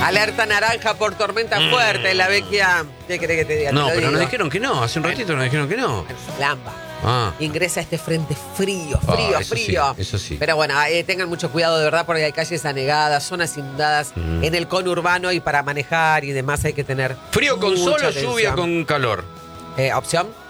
Alerta naranja por tormenta fuerte, la vecchia. ¿Qué querés que te diga? No, Te lo pero nos digo. dijeron que no. Hace un ratito nos dijeron que no. Lamba. Ah. Ingresa este frente frío, Eso sí, frío. eso sí. Pero bueno, tengan mucho cuidado de verdad porque hay calles anegadas, zonas inundadas en el conurbano y para manejar y demás hay que tener ¿Frío con sol mucha o lluvia atención. con calor? Opción